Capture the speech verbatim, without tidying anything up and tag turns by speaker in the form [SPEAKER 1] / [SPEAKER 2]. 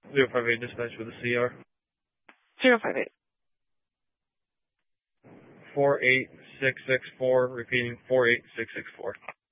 [SPEAKER 1] zero five eight dispatch with a C R.
[SPEAKER 2] zero five eight.
[SPEAKER 1] four eight six six four, repeating four eight six six four.